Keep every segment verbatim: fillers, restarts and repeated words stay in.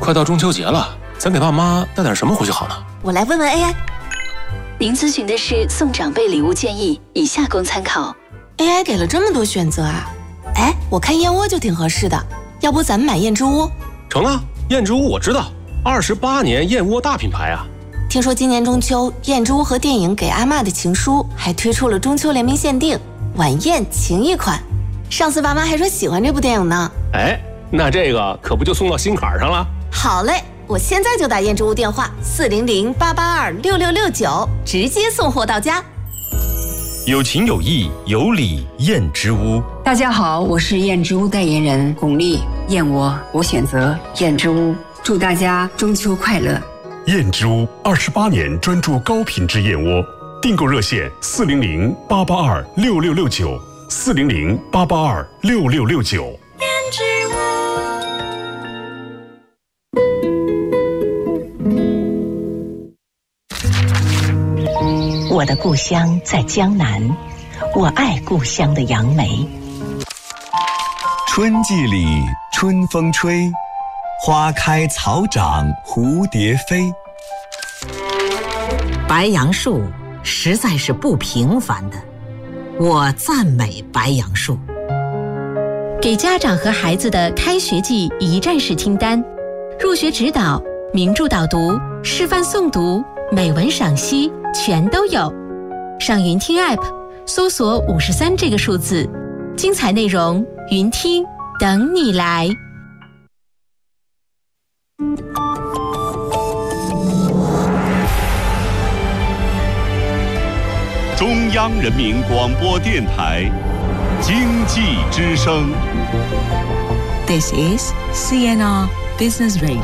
快到中秋节了，咱给爸妈带点什么回去好呢？ 我来问问 A I。 您咨询的是送长辈礼物建议，以下供参考。 A I 给了这么多选择啊！哎，我看燕窝就挺合适的，要不咱们买燕之屋？ 成啊，燕之屋我知道，二十八年燕窝大品牌啊。 听说今年中秋，燕之屋和电影《给阿嬷的情书》还推出了中秋联名限定晚宴情谊款。上次爸妈还说喜欢这部电影呢。 哎，那这个可不就送到心坎上了？ 好嘞，我现在就打燕之屋电话四零零八八二六六六九，直接送货到家。 有情有义有礼燕之屋。 大家好，我是燕之屋代言人巩俐。燕窝我选择燕之屋，祝大家中秋快乐。 燕之屋二十八年专注高品质燕窝，订购热线四零零八八二六六六九，四零零八八二六六六九。 燕之屋。 我的故乡在江南，我爱故乡的杨梅。 春季里春风吹，花开草长蝴蝶飞。 白杨树实在是不平凡的，我赞美白杨树。 给家长和孩子的开学季一站式清单，入学指导、名著导读、示范诵读、美文赏析全都有。上云听 App 搜索五十三这个数字，精彩内容云听等你来。 中央人民广播电台经济之声。 This is C N R Business Radio。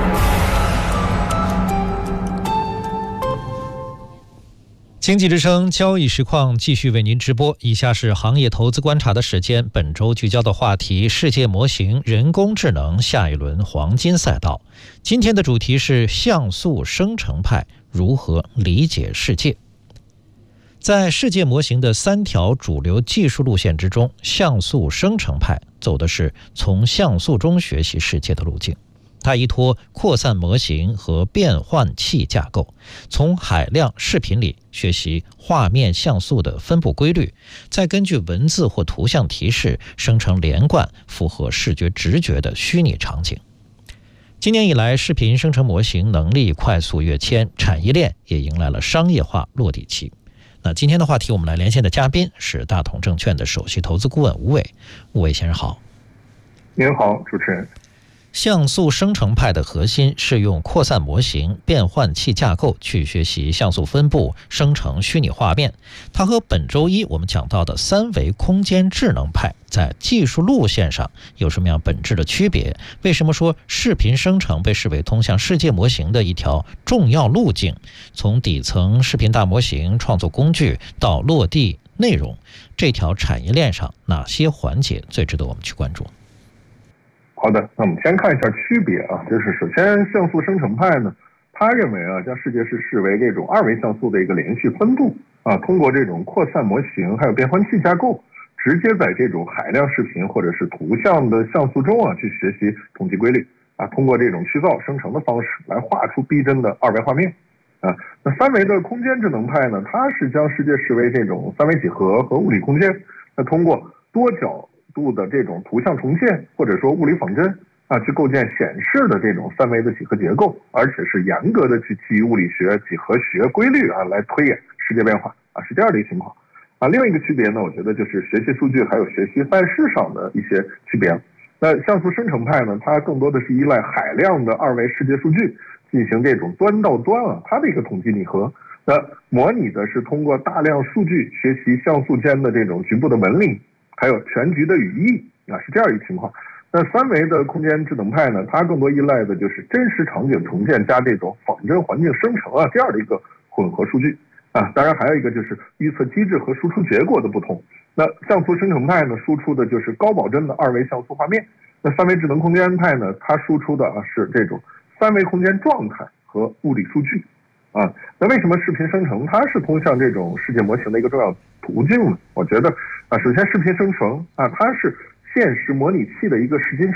经济之声交易实况继续为您直播，以下是行业投资观察的时间。本周聚焦的话题：世界模型人工智能下一轮黄金赛道。今天的主题是像素生成派如何理解世界。在世界模型的三条主流技术路线之中，像素生成派走的是从像素中学习世界的路径。它依托扩散模型和变换器架构，从海量视频里学习画面像素的分布规律，再根据文字或图像提示生成连贯、符合视觉直觉的虚拟场景。今年以来，视频生成模型能力快速跃迁，产业链也迎来了商业化落地期。那今天的话题，我们来连线的嘉宾是大同证券的首席投资顾问吴伟。吴伟先生好。 您好，主持人。 像素生成派的核心是用扩散模型、变换器架构去学习像素分布，生成虚拟画面。它和本周一我们讲到的三维空间智能派在技术路线上有什么样本质的区别？为什么说视频生成被视为通向世界模型的一条重要路径？从底层视频大模型创作工具到落地内容，这条产业链上哪些环节最值得我们去关注？ 好的，那我们先看一下区别啊，就是首先像素生成派呢，他认为啊，将世界是视为这种二维像素的一个连续分布啊，通过这种扩散模型还有变换器架构，直接在这种海量视频或者是图像的像素中啊去学习统计规律啊，通过这种虚造生成的方式来画出逼真的二维画面啊。那三维的空间智能派呢，它是将世界视为这种三维几何和物理空间，那通过多角度的这种图像重现或者说物理仿真啊，去构建显示的这种三维的几何结构，而且是严格的去基于物理学、几何学规律啊来推演世界变化啊，是这样的一个情况啊。另外一个区别呢，我觉得就是学习数据还有学习范式上的一些区别。那像素生成派呢，它更多的是依赖海量的二维视觉数据进行这种端到端啊，它的一个统计拟合。那模拟的是通过大量数据学习像素间的这种局部的纹理。还有全局的语义啊，是这样一个情况。那三维的空间智能派呢，它更多依赖的就是真实场景重建加这种仿真环境生成啊这样的一个混合数据啊。当然还有一个就是预测机制和输出结果的不同。那像素生成派呢，输出的就是高保真的二维像素画面；那三维智能空间派呢，它输出的啊是这种三维空间状态和物理数据啊。那为什么视频生成它是通向这种世界模型的一个重要途径呢？我觉得啊，首先视频生成啊，它是现实模拟器的一个试金石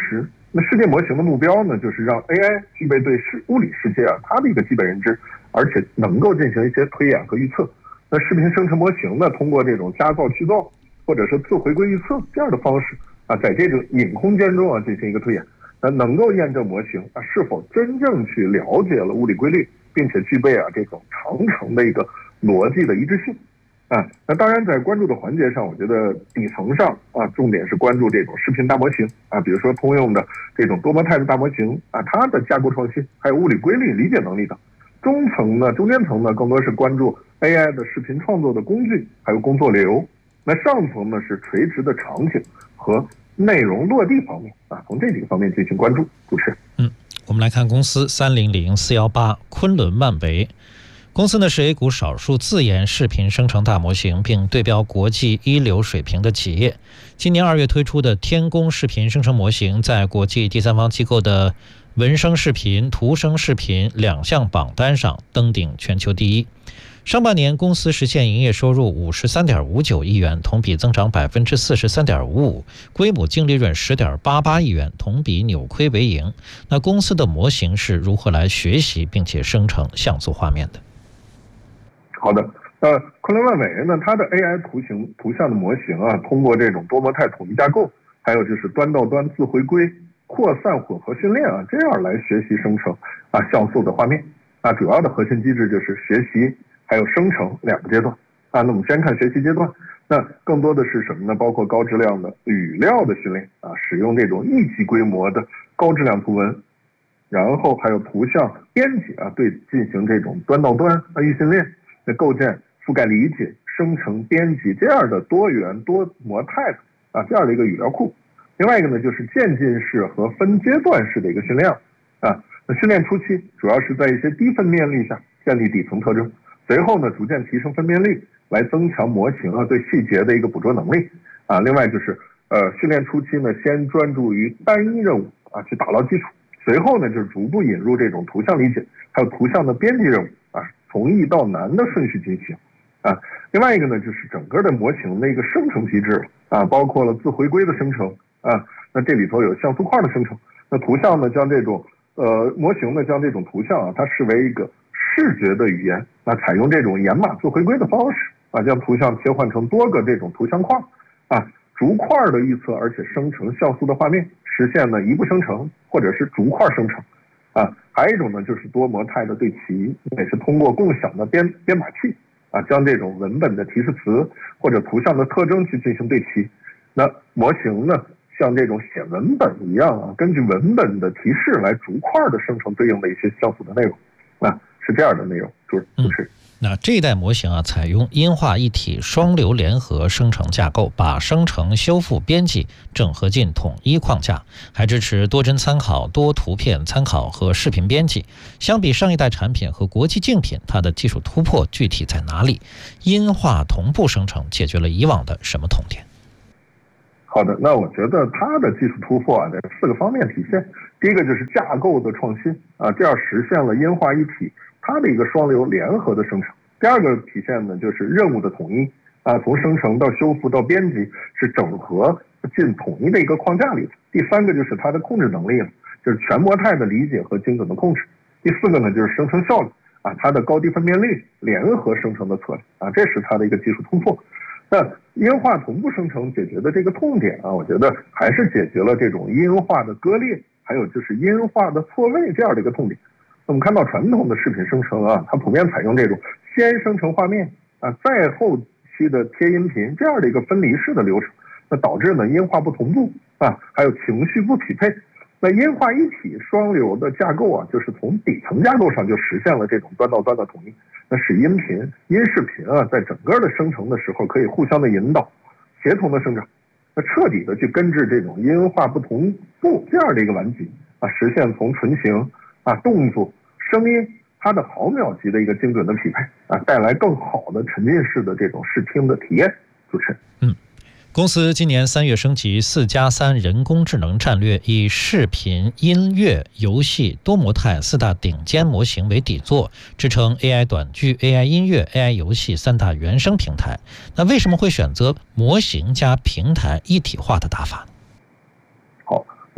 那世界模型的目标呢，就是让 A I 具备对世物理世界啊它的一个基本认知，而且能够进行一些推演和预测。那视频生成模型呢，通过这种加噪去噪或者是自回归预测这样的方式啊，在这种隐空间中啊进行一个推演，那能够验证模型啊是否真正去了解了物理规律，并且具备啊这种长程的一个逻辑的一致性。啊，那当然，在关注的环节上，我觉得底层上啊，重点是关注这种视频大模型啊，比如说通用的这种多模态的大模型啊，它的架构创新，还有物理规律理解能力等。中层呢，中间层呢，更多是关注 A I 的视频创作的工具，还有工作流。那上层呢，是垂直的场景和内容落地方面啊，从这几个方面进行关注。主持人， 嗯，我们来看公司三零零四一八昆仑万维。公司呢是 A 股少数自研视频生成大模型并对标国际一流水平的企业。今年二月推出的天宫视频生成模型，在国际第三方机构的文生视频、图生视频两项榜单上登顶全球第一。上半年公司实现营业收入五十三点五九亿元，同比增长百分之四十三点五五，规模净利润十点八八亿元，同比扭亏为盈。那公司的模型是如何来学习并且生成像素画面的？ 好的，呃，昆仑万维呢，它的 A I 图形图像的模型啊，通过这种多模态统一架构，还有就是端到端自回归、扩散混合训练啊，这样来学习生成啊像素的画面啊。主要的核心机制就是学习还有生成两个阶段啊。那我们先看学习阶段，那更多的是什么呢？包括高质量的语料的训练啊，使用这种亿级规模的高质量图文，然后还有图像编辑啊，对进行这种端到端啊预训练。构建、覆盖、理解、生成、编辑这样的多元多模态的啊这样的一个语料库。另外一个呢，就是渐进式和分阶段式的一个训练啊。那训练初期主要是在一些低分辨率下建立底层特征，随后呢逐渐提升分辨率，来增强模型啊对细节的一个捕捉能力啊。另外就是呃训练初期呢，先专注于单一任务啊去打牢基础，随后呢就是逐步引入这种图像理解，还有图像的编辑任务啊。从易到难的顺序进行啊。另外一个呢，就是整个的模型的一个生成机制啊，包括了自回归的生成啊，那这里头有像素块的生成。那图像呢，将这种呃模型呢，将这种图像啊，它视为一个视觉的语言啊，采用这种掩码自回归的方式啊，将图像切换成多个这种图像块啊，逐块的预测，而且生成像素的画面，实现呢一步生成或者是逐块生成。啊，还有一种呢，就是多模态的对齐，也是通过共享的编编码器啊，将这种文本的提示词或者图像的特征去进行对齐。那模型呢，像这种写文本一样啊，根据文本的提示来逐块的生成对应的一些像素的内容啊，是这样的内容，主主持人。 那这一代模型啊，采用音画一体双流联合生成架构，把生成、修复、编辑整合进统一框架，还支持多帧参考、多图片参考和视频编辑。相比上一代产品和国际竞品，它的技术突破具体在哪里？音画同步生成解决了以往的什么痛点？ 好的，那我觉得它的技术突破啊，在四个方面体现。第一个就是架构的创新啊，这样实现了音画一体它的一个双流联合的生成。第二个体现呢，就是任务的统一啊，从生成到修复到编辑是整合进统一的一个框架里。第三个就是它的控制能力了，就是全模态的理解和精准的控制。第四个呢，就是生成效率啊，它的高低分辨率联合生成的策略啊，这是它的一个技术突破。那音画同步生成解决的这个痛点啊，我觉得还是解决了这种音画的割裂，还有就是音画的错位这样的一个痛点。我们看到传统的视频生成啊，它普遍采用这种先生成画面啊，再后期的贴音频这样的一个分离式的流程，那导致呢音画不同步啊，还有情绪不匹配。那音画一体双流的架构啊，就是从底层架构上就实现了这种端到端的统一，那使音频、音视频啊，在整个的生成的时候可以互相的引导、协同的生长，那彻底的去根治这种音画不同步这样的一个顽疾啊，实现从纯形啊、动作、声音它的毫秒级的一个精准的匹配啊，带来更好的沉浸式的这种视听的体验。主持人， 嗯。公司今年三月升级四加三人工智能战略，以视频、音乐、游戏、多模态四大顶尖模型为底座，支撑 A I 短剧、A I 音乐、A I 游戏三大原生平台。那为什么会选择模型加平台一体化的打法？ 好，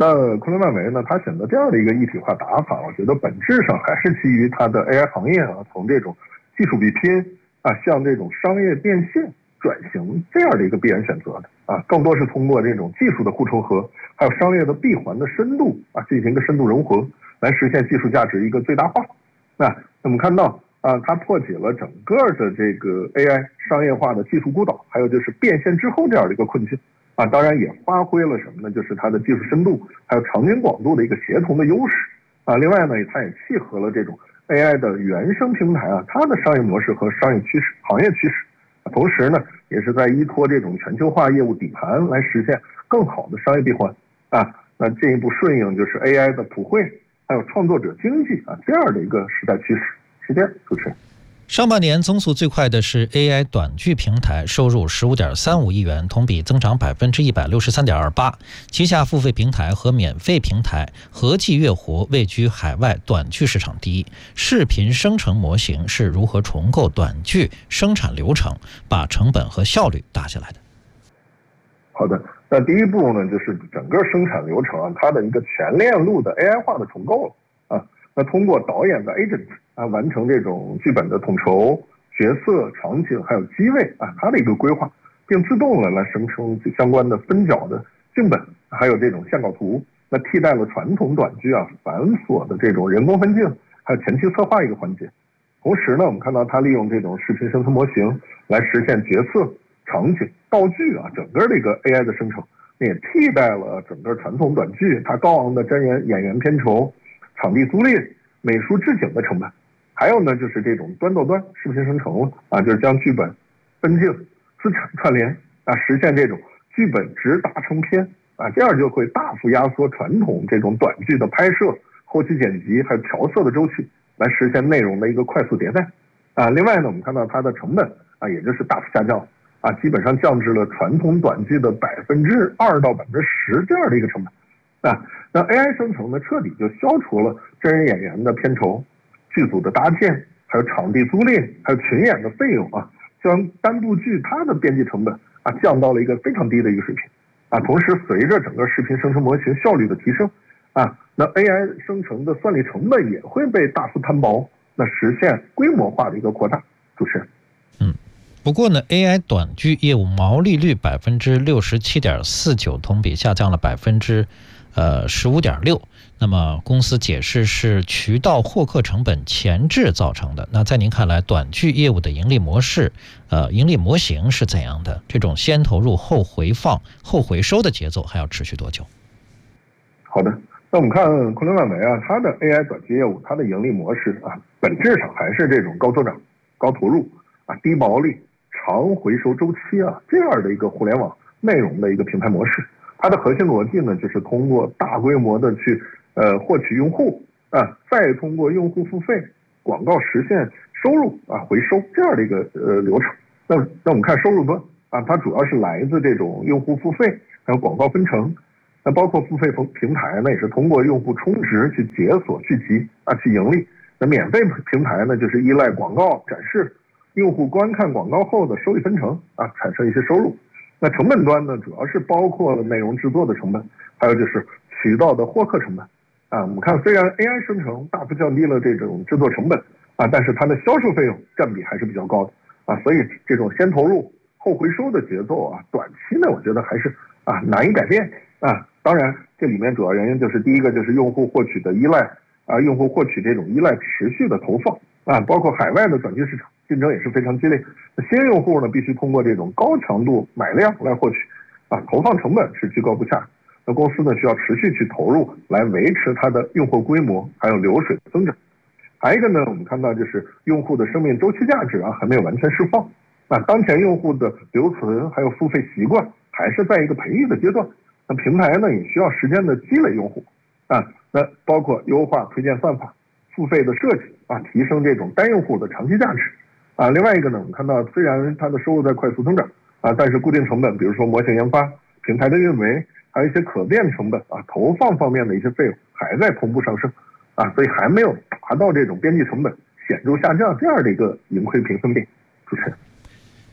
那昆仑万维呢，它选择这样的一个一体化打法，我觉得本质上还是基于它的 A I 行业啊，从这种技术比拼啊，向这种商业变现转型这样的一个必然选择的啊，更多是通过这种技术的护城河，还有商业的闭环的深度啊，进行一个深度融合，来实现技术价值一个最大化。那我们看到啊，它破解了整个的这个 A I 商业化的技术孤岛，还有就是变现之后这样的一个困境。啊，当然也发挥了什么呢？就是它的技术深度，还有场景广度的一个协同的优势啊。另外呢，它也契合了这种 A I 的原生平台啊，它的商业模式和商业趋势、行业趋势。同时呢，也是在依托这种全球化业务底盘来实现更好的商业闭环啊。那进一步顺应就是 A I 的普惠，还有创作者经济啊这样的一个时代趋势。是这样，主持人。 上半年增速最快的是 A I 短剧平台，收入 十五点三五亿元，同比增长 百分之一百六十三点二八。旗下付费平台和免费平台合计月活位居海外短剧市场第一。视频生成模型是如何重构短剧生产流程，把成本和效率打下来的？ 好的，那第一步呢，就是整个生产流程啊，它的一个全链路的 A I 化的重构了啊。那通过导演的 agent 啊，完成这种剧本的统筹、角色、场景还有机位啊，它的一个规划，并自动的来生成相关的分角的剧本，还有这种线稿图，那替代了传统短剧啊繁琐的这种人工分镜，还有前期策划一个环节。同时呢，我们看到它利用这种视频生成模型来实现角色、场景、道具啊整个的一个 A I 的生成，也替代了整个传统短剧它高昂的真人演员片酬、场地租赁、美术置景的成本。还有呢，就是这种端到端视频生成了啊，就是将剧本、分镜、资产串联啊，实现这种剧本直达成片啊，这样就会大幅压缩传统这种短剧的拍摄、后期剪辑还有调色的周期，来实现内容的一个快速迭代啊。另外呢，我们看到它的成本啊，也就是大幅下降啊，基本上降至了传统短剧的百分之二到百分之十这样的一个成本啊。那 A I 生成呢，彻底就消除了真人演员的片酬、剧组的搭建，还有场地租赁，还有群演的费用啊，将单部剧它的编辑成本啊降到了一个非常低的一个水平啊。同时，随着整个视频生成模型效率的提升啊，那 A I 生成的算力成本也会被大幅摊薄，那实现规模化的一个扩大。主持人， 嗯。不过呢 ，A I 短剧业务毛利率百分之六十七点四九，同比下降了百分之呃十五点六。那么公司解释是渠道获客成本前置造成的。那在您看来，短剧业务的盈利模式，呃，盈利模型是怎样的？这种先投入后回放、后回收的节奏还要持续多久？ 好的，那我们看昆仑万维啊，它的 A I 短剧业务，它的盈利模式啊，本质上还是这种高增长、高投入啊、低毛利、长回收周期啊这样的一个互联网内容的一个平台模式。它的核心逻辑呢，就是通过大规模的去呃获取用户啊，再通过用户付费、广告实现收入啊回收这样的一个呃流程。那那我们看收入端啊，它主要是来自这种用户付费，还有广告分成。那包括付费平台呢，也是通过用户充值去解锁聚集啊去盈利。那免费平台呢，就是依赖广告展示，用户观看广告后的收益分成啊，产生一些收入。那成本端呢，主要是包括了内容制作的成本，还有就是渠道的获客成本啊。我们看，虽然 A I 生成大幅降低了这种制作成本啊，但是它的销售费用占比还是比较高的啊。所以这种先投入后回收的节奏啊，短期呢，我觉得还是啊难以改变啊。当然，这里面主要原因就是第一个就是用户获取的依赖啊，用户获取这种依赖持续的投放啊，包括海外的短剧市场竞争也是非常激烈。那新用户呢，必须通过这种高强度买量来获取啊，投放成本是居高不下。那公司呢，需要持续去投入来维持它的用户规模还有流水增长。还有一个呢，我们看到就是用户的生命周期价值啊还没有完全释放。那当前用户的留存还有付费习惯还是在一个培育的阶段。那平台呢也需要时间的积累用户啊，那包括优化推荐算法、付费的设计啊，提升这种单用户的长期价值啊。另外一个呢，我们看到虽然它的收入在快速增长啊，但是固定成本，比如说模型研发、平台的运维，还有一些可变成本啊、投放方面的一些费用还在同步上升啊，所以还没有达到这种边际成本显著下降这样的一个盈亏平衡点。主持人。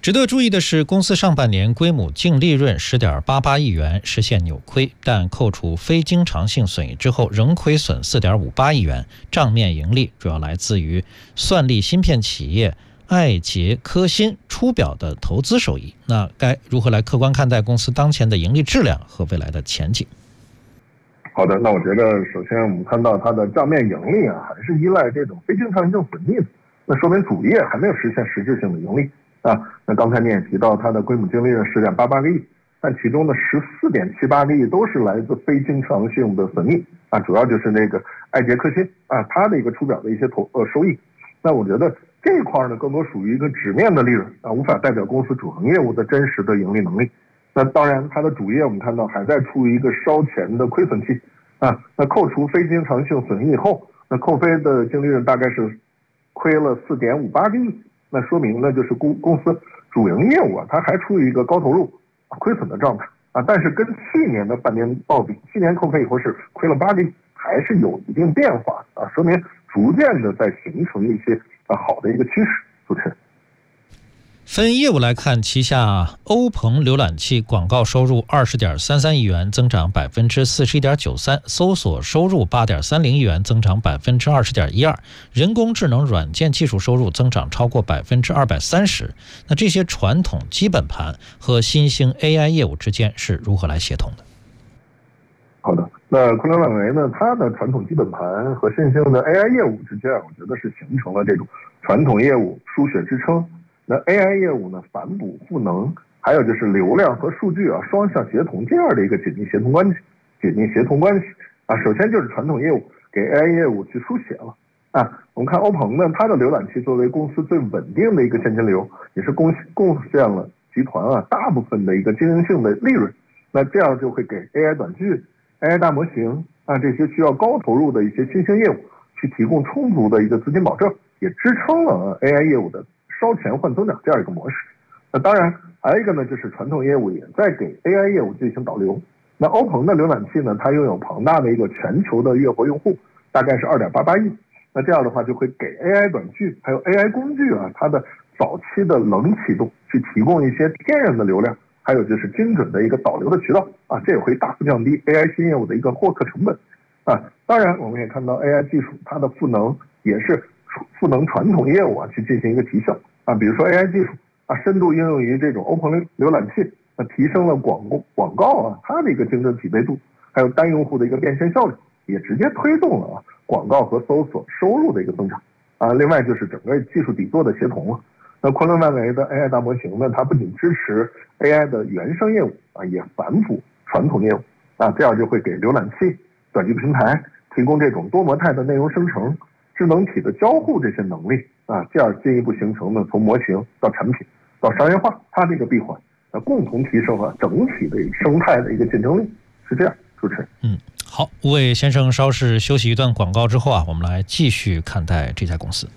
值得注意的是，公司上半年归母净利润 十点八八亿元，实现扭亏，但扣除非经常性损益之后仍亏损 四点五八亿元，账面盈利主要来自于算力芯片企业爱捷科芯出表的投资收益。那该如何来客观看待公司当前的盈利质量和未来的前景？ 好的，那我觉得首先我们看到它的账面盈利啊，还是依赖这种非经常性损益的，那说明主业还没有实现实质性的盈利啊。那刚才你也提到它的归母净利润 十点八八个亿，但其中的 十四点七八个亿都是来自非经常性的损益啊，主要就是那个爱捷科芯啊，它的一个出表的一些投呃收益。那我觉得这一块呢，更多属于一个纸面的利润啊，无法代表公司主营业务的真实的盈利能力。那当然，它的主业我们看到还在处于一个烧钱的亏损期啊。那扣除非经常性损益以后，那扣非的净利润大概是亏了 四点五八个亿。那说明呢，就是公公司主营业务啊，它还处于一个高投入、亏损的状态啊。但是跟去年的半年报比，去年扣非以后是亏了八个亿，还是有一定变化啊，说明逐渐的在形成一些啊好的一个趋势。主持人。 分业务来看，旗下欧鹏浏览器广告收入 二十点三三亿元，增长 百分之四十一点九三， 搜索收入 八点三零亿元，增长 百分之二十点一二， 人工智能软件技术收入增长超过 百分之二百三十。 那这些传统基本盘和新兴 A I 业务之间是如何来协同的？ 好的，那昆仑万维呢，它的传统基本盘和新兴的 A I 业务之间，我觉得是形成了这种传统业务输血支撑，那 A I 业务呢反哺赋能，还有就是流量和数据啊双向协同这样的一个紧密协同关系，紧密协同关系啊，首先就是传统业务给 A I 业务去输血了啊。我们看欧鹏呢，它的浏览器作为公司最稳定的一个现金流，也是贡贡献了集团啊大部分的一个经营性的利润，那这样就会给 A I 短剧、A I 大模型啊这些需要高投入的一些新兴业务去提供充足的一个资金保证，也支撑了 A I 业务的烧钱换增长这样一个模式。那当然还有一个呢，就是传统业务也在给 A I 业务进行导流。那欧鹏的浏览器呢，它拥有庞大的一个全球的月活用户，大概是 二点八八亿。那这样的话就会给 A I 短剧还有 A I 工具啊，它的早期的冷启动去提供一些天然的流量，还有就是精准的一个导流的渠道啊，这也会大幅降低 A I 新业务的一个获客成本啊。当然我们也看到 A I 技术它的赋能也是赋能传统业务啊去进行一个提效啊，比如说 A I 技术啊深度应用于这种欧鹏浏览器，那提升了广告广告啊它的一个精准匹配度，还有单用户的一个变现效率，也直接推动了啊广告和搜索收入的一个增长啊。另外就是整个技术底座的协同了。那昆仑万维的 A I 大模型呢，它不仅支持 A I 的原生业务啊，也反哺传统业务啊，这样就会给浏览器、短剧平台提供这种多模态的内容生成、智能体的交互这些能力啊，这样进一步形成呢从模型到产品到商业化它这个闭环，那共同提升了整体的生态的一个竞争力，是这样。主持人， 嗯，好，吴伟先生稍事休息一段广告之后啊，我们来继续看待这家公司。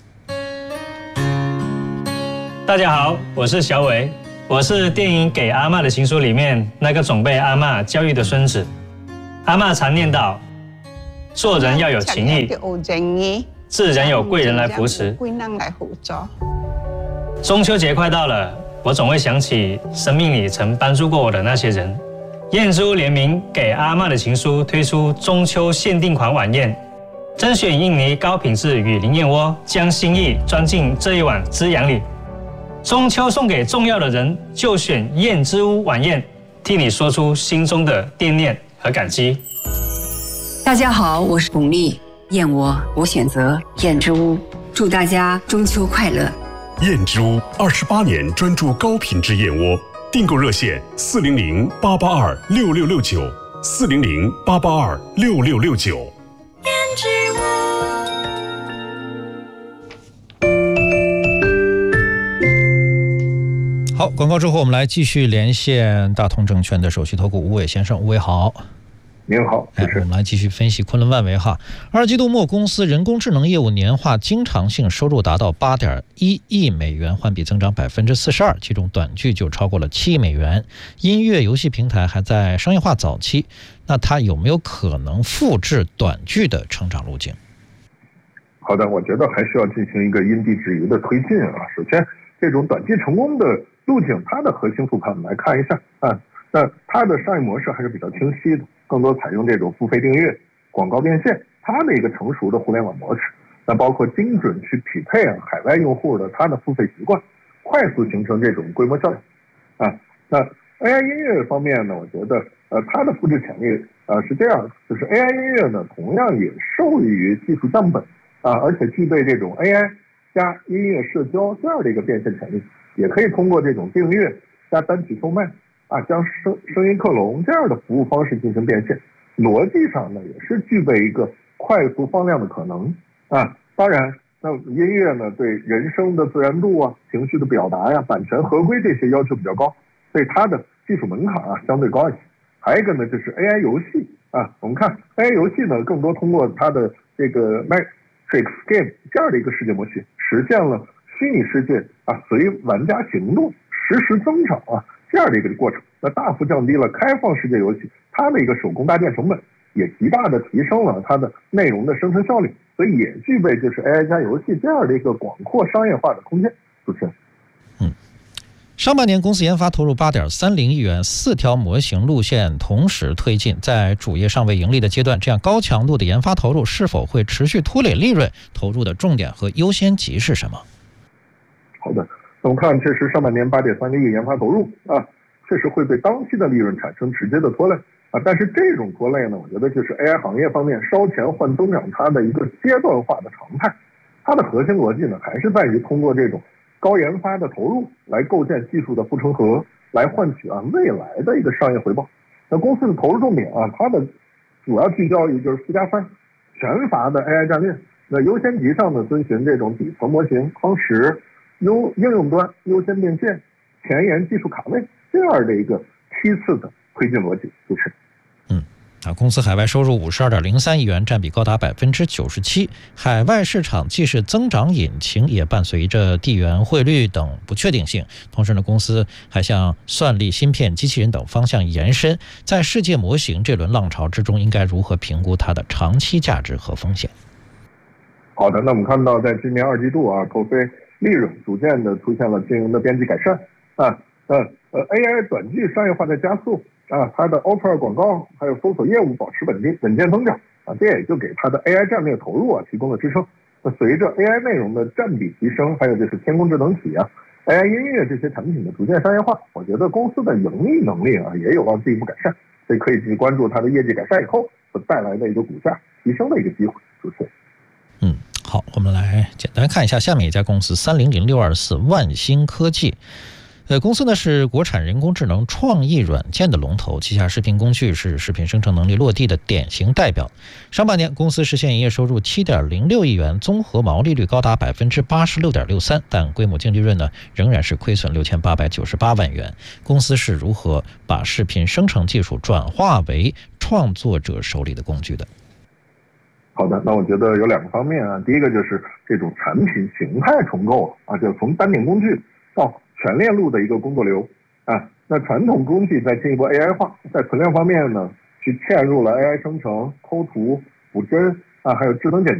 大家好，我是小伟，我是电影《给阿嬷的情书》里面那个总被阿嬷教育的孙子。阿嬷常念叨，做人要有情义，自然有贵人来扶持。中秋节快到了，我总会想起生命里曾帮助过我的那些人。燕之屋联名《给阿嬷的情书》推出中秋限定款晚宴，甄选印尼高品质雨林燕窝，将心意装进这一碗滋养里。中秋送给重要的人，就选燕之屋晚宴，替你说出心中的惦念和感激。 大家好，我是巩俐，燕窝我选择燕之屋，祝大家中秋快乐。 燕之屋二十八年专注高品质燕窝，订购热线四零零八八二六六六九，四零零八八二六六六九。 燕之屋。 好，广告之后我们来继续连线大通证券的首席投顾吴伟先生。吴伟好。 您好， 哎，我们来继续分析昆仑万维哈。二季度末，公司人工智能业务年化经常性收入达到 八点一亿美元，环比增长 百分之四十二， 其中短剧就超过了七亿美元。音乐游戏平台还在商业化早期，那它有没有可能复制短剧的成长路径？ 好的，我觉得还需要进行一个因地制宜的推进啊。首先，这种短剧成功的路径它的核心复盘我们来看一下啊，那它的商业模式还是比较清晰的，更多采用这种付费订阅、广告变现，它的一个成熟的互联网模式。那包括精准去匹配啊海外用户的它的付费习惯，快速形成这种规模效应啊。那 A I 音乐方面呢，我觉得呃它的复制潜力呃是这样，就是 A I 音乐呢同样也受益于技术降本啊，而且具备这种 A I 加音乐社交这样的一个变现潜力，也可以通过这种订阅加单曲售卖啊，将声声音克隆这样的服务方式进行变现，逻辑上呢也是具备一个快速放量的可能啊。当然，那音乐呢对人声的自然度啊、情绪的表达呀、版权合规这些要求比较高，所以它的技术门槛啊相对高一些。还有一个呢就是 A I 游戏啊，我们看 A I 游戏呢更多通过它的这个 Matrix Game 这样的一个世界模型，实现了虚拟世界啊随玩家行动实时增长啊这样的一个过程，那大幅降低了开放世界游戏它的一个手工搭建成本，也极大的提升了它的内容的生成效率，所以也具备就是 A I 加游戏这样的一个广阔商业化的空间。主持人， 嗯，上半年公司研发投入八点三零亿元，四条模型路线同时推进，在主业尚未盈利的阶段，这样高强度的研发投入是否会持续拖累利润？投入的重点和优先级是什么？ 好的，那我们看，确实上半年八点三零亿研发投入啊，确实会对当期的利润产生直接的拖累。啊，但是这种拖累呢，我觉得就是 A I 行业方面烧钱换增长它的一个阶段化的常态。它的核心逻辑呢，还是在于通过这种高研发的投入来构建技术的护城河，来换取啊未来的一个商业回报。那公司的投入重点啊，它的主要聚焦于就是四加三全乏的 A I 战略。那优先级上呢，遵循这种底层模型、夯实、优应用端优先变现、前沿技术卡位这样的一个梯次的推进逻辑，就是。 嗯，啊，公司海外收入五十二点零三亿元，占比高达百分之九十七。海外市场既是增长引擎，也伴随着地缘汇率等不确定性。同时呢，公司还向算力、芯片、机器人等方向延伸。在世界模型这轮浪潮之中，应该如何评估它的长期价值和风险？ 好的，那我们看到在今年二季度啊，扣非利润逐渐的出现了经营的边际改善啊，呃呃 A I 短剧商业化的加速。啊，它的 O T O 广告还有搜索业务保持稳定稳健增长啊，这也就给它的 A I 战略投入啊提供了支撑。那随着 A I 内容的占比提升，还有就是天空智能体啊、A I 音乐这些产品的逐渐商业化，我觉得公司的盈利能力啊也有望进一步改善，所以可以去关注它的业绩改善以后所带来的一个股价提升的一个机会。主持人， 嗯，好，我们来简单看一下下面一家公司三零零六二四万兴科技。呃，公司呢是国产人工智能创意软件的龙头，旗下视频工具是视频生成能力落地的典型代表。上半年公司实现营业收入七点零六亿元，综合毛利率高达百分之八十六点六三，但规模净利润呢仍然是亏损六千八百九十八万元。公司是如何把视频生成技术转化为创作者手里的工具的？ 好的，那我觉得有两个方面啊，第一个就是这种产品形态重构啊，就从单点工具到全链路的一个工作流啊，那传统工具在进一步 A I 化，在存量方面呢，去嵌入了 A I 生成、抠图、补帧啊，还有智能剪